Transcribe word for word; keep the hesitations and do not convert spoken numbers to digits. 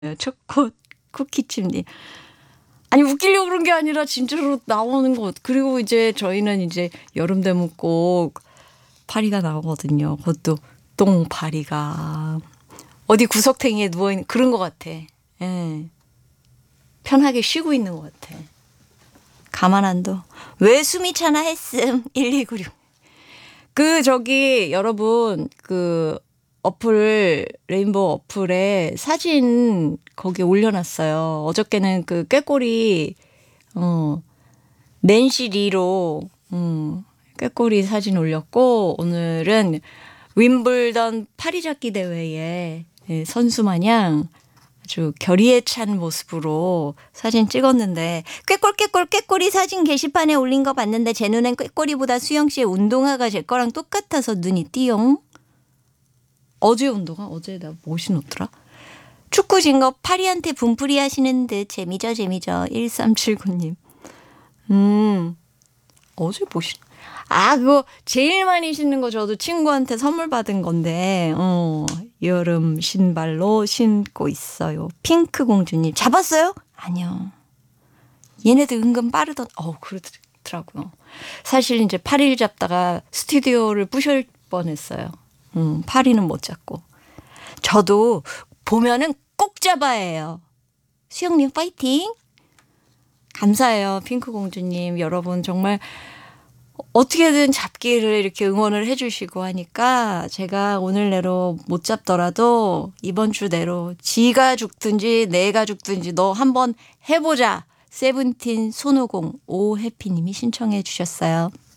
초코 쿠키칩님. 아니 웃기려고 그런 게 아니라 진짜로 나오는 것. 그리고 이제 저희는 이제 여름 되면 꼭 파리가 나오거든요. 그것도 똥파리가. 어디 구석탱이에 누워있는 그런 것 같아. 예. 편하게 쉬고 있는 것 같아. 가만 안 둬. 왜 숨이 차나 했음. 일이구육. 그 저기 여러분 그 어플 레인보우 어플에 사진 거기에 올려놨어요. 어저께는 그 꾀꼬리 어 낸시 리로 음, 꾀꼬리 사진 올렸고 오늘은 윈블던 파리잡기 대회에 선수 마냥 아주 결의에 찬 모습으로 사진 찍었는데 꾀꼴 꾀꼴 꾀꼬리 사진 게시판에 올린 거 봤는데 제 눈엔 꾀꼬리보다 수영 씨의 운동화가 제 거랑 똑같아서 눈이 띠용. 어제 운동화? 어제 나 뭐 신었더라? 축구 진거 파리한테 분풀이 하시는 듯 재미져 재미져. 일삼칠구님. 음 어제 뭐 신... 아 그거 제일 많이 신는 거 저도 친구한테 선물 받은 건데 어 여름 신발로 신고 있어요. 핑크 공주님 잡았어요? 아니요. 얘네들 은근 빠르던 어 그러더라고요. 사실 이제 파리를 잡다가 스튜디오를 부실 뻔했어요. 음, 파리는 못 잡고. 저도 보면은 꼭 잡아야 해요. 수영님 파이팅. 감사해요. 핑크 공주님. 여러분 정말 어떻게든 잡기를 이렇게 응원을 해 주시고 하니까 제가 오늘 내로 못 잡더라도 이번 주 내로 지가 죽든지 내가 죽든지 너 한번 해보자. 세븐틴 손오공 오해피님이 신청해 주셨어요.